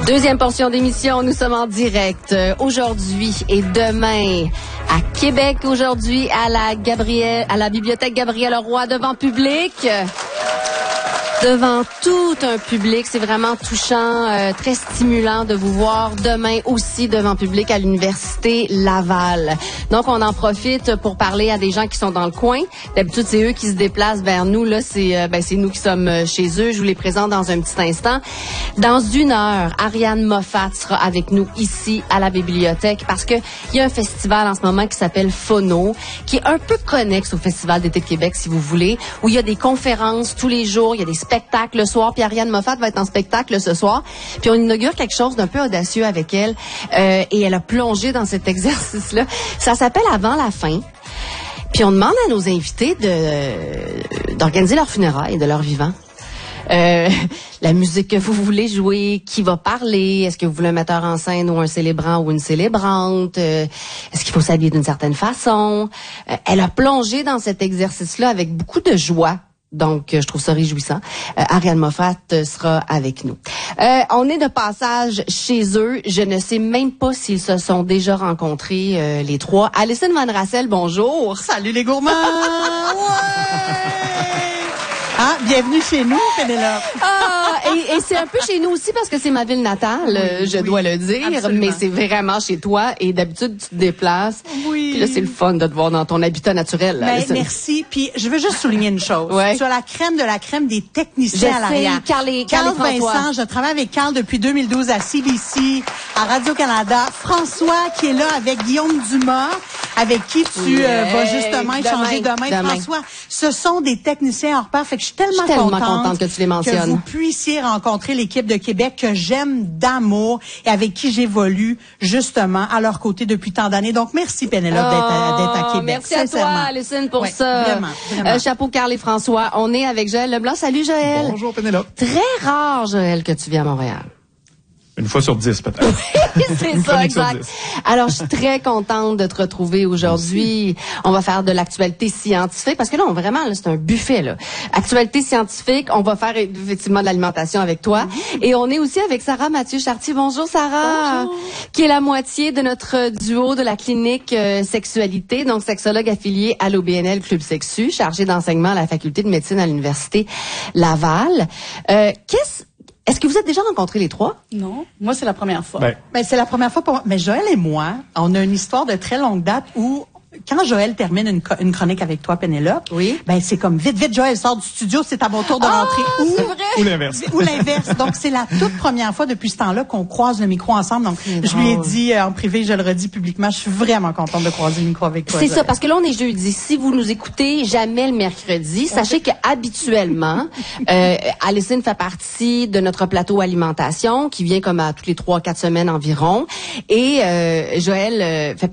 Deuxième portion d'émission, nous sommes en direct aujourd'hui et demain à Québec, aujourd'hui à la bibliothèque Gabriel-Leroy devant public. Devant tout un public, c'est vraiment touchant, très stimulant de vous voir demain aussi devant public à l'Université Laval. Donc, on en profite pour parler à des gens qui sont dans le coin. D'habitude, c'est eux qui se déplacent vers nous. Là, c'est nous qui sommes chez eux. Je vous les présente dans un petit instant. Dans 1 heure, Ariane Moffat sera avec nous ici à la bibliothèque parce que il y a un festival en ce moment qui s'appelle Phono, qui est un peu connexe au Festival d'été de Québec, si vous voulez, où il y a des conférences tous les jours, il y a des spectacle le soir, puis Ariane Moffat va être en spectacle ce soir. Puis on inaugure quelque chose d'un peu audacieux avec elle, et elle a plongé dans cet exercice-là. Ça s'appelle Avant la fin. Puis on demande à nos invités d'organiser leur funérailles de leur vivant. La musique que vous voulez jouer, qui va parler, est-ce que vous voulez un metteur en scène ou un célébrant ou une célébrante, est-ce qu'il faut s'habiller d'une certaine façon. Elle a plongé dans cet exercice-là avec beaucoup de joie. Donc, je trouve ça réjouissant. Ariane Moffat sera avec nous. On est de passage chez eux. Je ne sais même pas s'ils se sont déjà rencontrés, les trois. Alison Van Rassel, bonjour. Salut les gourmands! Ouais! Ah, bienvenue chez nous, Pénélope. Et c'est un peu chez nous aussi parce que c'est ma ville natale, je dois le dire. Absolument. Mais c'est vraiment chez toi et d'habitude, tu te déplaces. Oui. Puis là, c'est le fun de te voir dans ton habitat naturel. Ben, merci. Puis je veux juste souligner une chose. Ouais. Tu as la crème de la crème des techniciens à l'arrière. Carl Vincent, je travaille avec Carl depuis 2012 à CBC, à Radio-Canada. François qui est là avec Guillaume Dumas, avec qui tu vas justement échanger demain. François, ce sont des techniciens hors pair. Fait que je suis tellement contente que tu les mentionnes. Que vous puissiez rencontrer l'équipe de Québec que j'aime d'amour et avec qui j'évolue justement à leur côté depuis tant d'années. Donc, merci Pénélope d'être à Québec. Merci à toi, Alison, pour ça. Vraiment. Chapeau, Carl et François. On est avec Joël Leblanc. Salut, Joël. Bonjour, Pénélope. Très rare, Joël, que tu viens à Montréal. Une fois sur 10, peut-être. Oui, c'est ça, exact. Alors, je suis très contente de te retrouver aujourd'hui. On va faire de l'actualité scientifique, parce que là, vraiment, là, c'est un buffet, là. Actualité scientifique, on va faire effectivement de l'alimentation avec toi. Et on est aussi avec Sarah Mathieu-Chartier. Bonjour, Sarah. Bonjour. Qui est la moitié de notre duo de la clinique sexualité, donc sexologue affiliée à l'OBNL Club Sexu, chargée d'enseignement à la faculté de médecine à l'Université Laval. Est-ce que vous êtes déjà rencontrés les trois? Non, moi c'est la première fois. Ben, c'est la première fois pour moi. Mais Joël et moi, on a une histoire de très longue date où quand Joël termine une chronique avec toi, Pénélope, oui. Ben c'est comme vite, Joël sort du studio, c'est à mon tour de rentrer. Ou l'inverse. Ou l'inverse. Donc c'est la toute première fois depuis ce temps-là qu'on croise le micro ensemble. Donc je lui ai dit en privé, je le redis publiquement, je suis vraiment contente de croiser le micro avec toi. C'est ça, parce que là on est jeudi. Si vous nous écoutez jamais le mercredi, sachez que habituellement, Alison fait partie de notre plateau alimentation qui vient comme à toutes les 3-4 semaines environ, et Joël fait